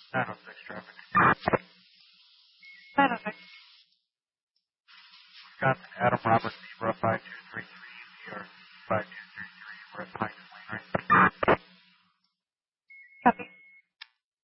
906 traffic. 906. Wisconsin, Adam Robert, Zebra 5233, PR 5233, we're at Pine